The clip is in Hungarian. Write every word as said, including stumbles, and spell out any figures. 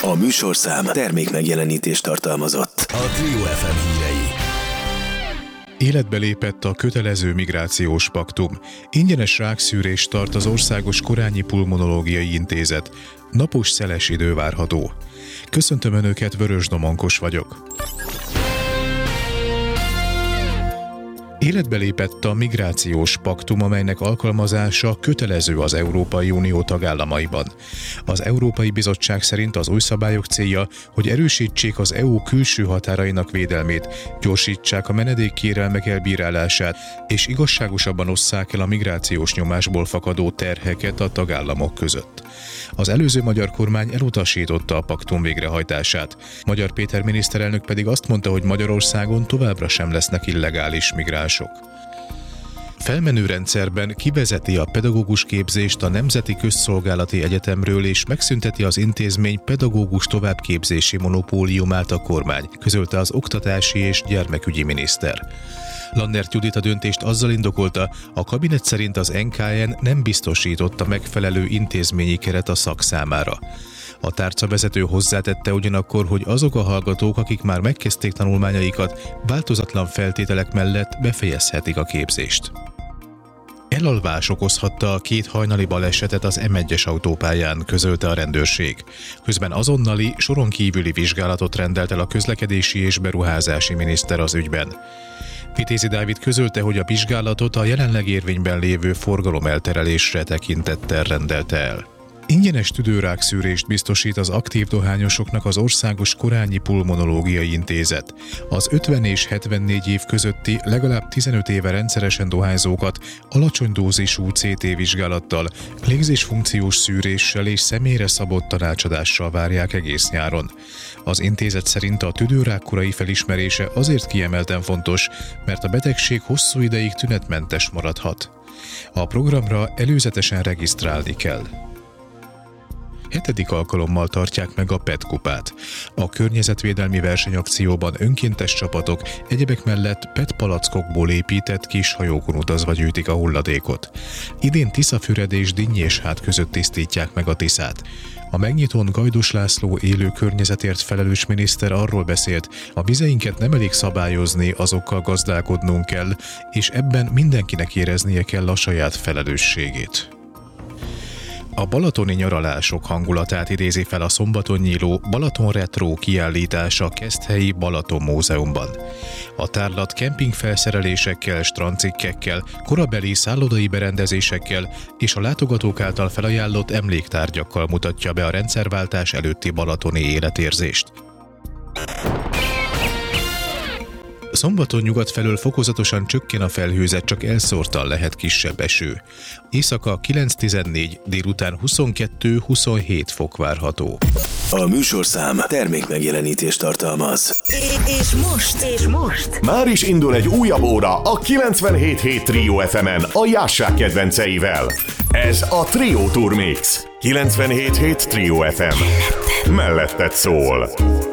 A műsorszám termék megjelenítést tartalmazott. A Trio ef em hírei. Életbe lépett a kötelező migrációs paktum. Ingyenes rákszűrést tart az Országos Korányi Pulmonológiai Intézet. Napos szeles idő várható. Köszöntöm Önöket, Vörös Domonkos vagyok. Életbe lépett a migrációs paktum, amelynek alkalmazása kötelező az Európai Unió tagállamaiban. Az Európai Bizottság szerint az új szabályok célja, hogy erősítsék az é u külső határainak védelmét, gyorsítsák a menedékkérelmek elbírálását, és igazságosabban osszák el a migrációs nyomásból fakadó terheket a tagállamok között. Az előző magyar kormány elutasította a paktum végrehajtását. Magyar Péter miniszterelnök pedig azt mondta, hogy Magyarországon továbbra sem lesznek illegális migránsok. Felmenő rendszerben kivezeti a pedagógus képzést a Nemzeti Közszolgálati Egyetemről és megszünteti az intézmény pedagógus továbbképzési monopóliumát a kormány, közölte az oktatási és gyermekügyi miniszter. Lannert Judit a döntést azzal indokolta, a kabinet szerint az en ká en nem biztosította megfelelő intézményi keret a szak számára. A tárcavezető hozzátette ugyanakkor, hogy azok a hallgatók, akik már megkezdték tanulmányaikat, változatlan feltételek mellett befejezhetik a képzést. Elalvás okozhatta a két hajnali balesetet az em egyes autópályán, közölte a rendőrség. Közben azonnali, soron kívüli vizsgálatot rendelt el a közlekedési és beruházási miniszter az ügyben. Vitézi Dávid közölte, hogy a vizsgálatot a jelenleg érvényben lévő forgalomelterelésre tekintettel rendelte el. Ingyenes tüdőrákszűrést biztosít az aktív dohányosoknak az Országos Korányi Pulmonológiai Intézet. Az ötven és hetvennégy év közötti legalább tizenöt éve rendszeresen dohányzókat alacsony dózisú cé té vizsgálattal, légzésfunkciós szűréssel és személyre szabott tanácsadással várják egész nyáron. Az intézet szerint a tüdőrák korai felismerése azért kiemelten fontos, mert a betegség hosszú ideig tünetmentes maradhat. A programra előzetesen regisztrálni kell. Hetedik alkalommal tartják meg a pé é té kupát. A környezetvédelmi versenyakcióban önkéntes csapatok egyebek mellett pé é té palackokból épített kis hajókon utazva gyűjtik a hulladékot. Idén Tiszafüred és Dinnyéshát között tisztítják meg a Tiszát. A megnyitón Gajdos László élő környezetért felelős miniszter arról beszélt, a vizeinket nem elég szabályozni, azokkal gazdálkodnunk kell, és ebben mindenkinek éreznie kell a saját felelősségét. A balatoni nyaralások hangulatát idézi fel a szombaton nyíló Balaton Retro kiállítás a Keszthelyi Balaton Múzeumban. A tárlat kempingfelszerelésekkel, strandcikkekkel, korabeli szállodai berendezésekkel és a látogatók által felajánlott emléktárgyakkal mutatja be a rendszerváltás előtti balatoni életérzést. Szombaton nyugat felől fokozatosan csökken a felhőzet, csak elszórtan lehet kisebb eső. Éjszaka kilenc tizennégy, délután huszonkettő-huszonhét fok várható. A műsorszám termék megjelenítést tartalmaz. És most, és most már is indul egy újabb óra a kilencvenhét hét Trio ef emen a Jássák kedvenceivel. Ez a Trio Tour Mix. kilencvenhét hét Trio ef em. Melletted szól.